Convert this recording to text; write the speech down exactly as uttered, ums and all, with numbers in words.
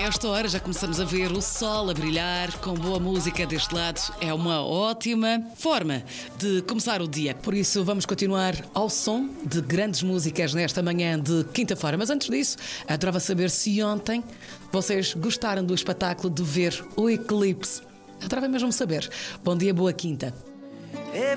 esta hora já começamos a ver o sol a brilhar com boa música deste lado. É uma ótima forma de começar o dia. Por isso vamos continuar ao som de grandes músicas nesta manhã de quinta-feira. Mas antes disso, adorava saber se ontem vocês gostaram do espetáculo de ver o eclipse. Adorava mesmo saber. Bom dia, boa quinta.